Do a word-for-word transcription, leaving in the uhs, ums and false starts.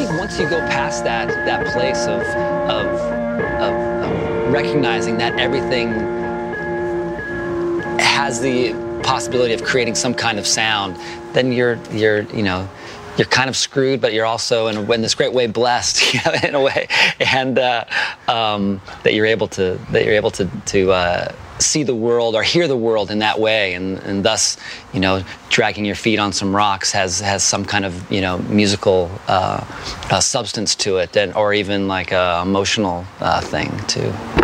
think once you go past that that place of of, of, of recognizing that everything has the possibility of creating some kind of sound, then you're you're you know you're kind of screwed, but you're also in, in this great way blessed, you know, in a way, and uh, um, that you're able to that you're able to to uh, see the world or hear the world in that way, and, and thus, you know, dragging your feet on some rocks has has some kind of, you know, musical uh, uh, substance to it, and or even like a emotional uh, thing too.